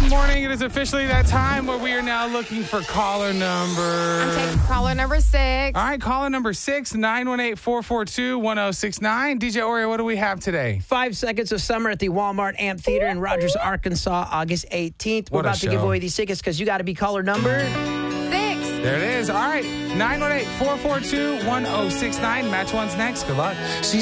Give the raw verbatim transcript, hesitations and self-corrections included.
Good morning. It is officially that time where we are now looking for caller number. I'm taking caller number six. All right, caller number six, nine one eight, four four two, one oh six nine. D J Oreo, what do we have today? Five Seconds of Summer at the Walmart Amphitheater in Rogers, Arkansas, August eighteenth. We're What a about to show. give away these tickets because you got to be caller number. Six. There it is. All right, nine one eight, four four two, one oh six nine. Match one's next. Good luck.